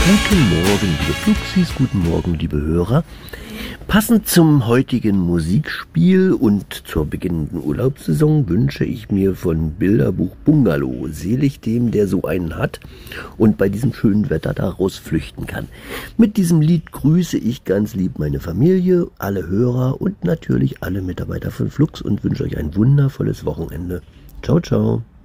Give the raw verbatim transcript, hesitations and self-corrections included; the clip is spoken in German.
Guten Morgen, liebe Fluxis, guten Morgen, liebe Hörer. Passend zum heutigen Musikspiel und zur beginnenden Urlaubssaison wünsche ich mir von Bilderbuch Bungalow selig dem, der so einen hat und bei diesem schönen Wetter daraus flüchten kann. Mit diesem Lied grüße ich ganz lieb meine Familie, alle Hörer und natürlich alle Mitarbeiter von Flux und wünsche euch ein wundervolles Wochenende. Ciao, ciao.